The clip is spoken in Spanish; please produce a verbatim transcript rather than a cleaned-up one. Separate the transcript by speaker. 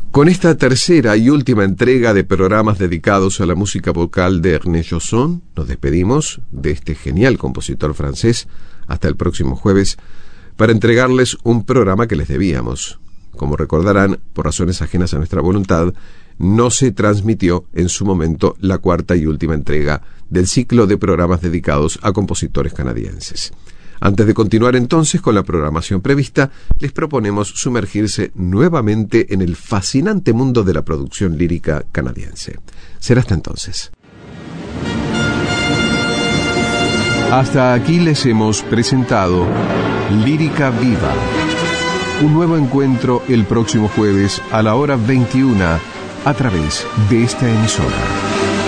Speaker 1: Con esta tercera y última entrega de programas dedicados a la música vocal de Ernest Chausson, nos despedimos de este genial compositor francés hasta el próximo jueves para entregarles un programa que les debíamos. Como recordarán, por razones ajenas a nuestra voluntad, no se transmitió en su momento la cuarta y última entrega del ciclo de programas dedicados a compositores canadienses. Antes de continuar entonces con la programación prevista, les proponemos sumergirse nuevamente en el fascinante mundo de la producción lírica canadiense. Será hasta entonces. Hasta aquí les hemos presentado Lírica Viva. Un nuevo encuentro el próximo jueves a la hora veintiuna a través de esta emisora.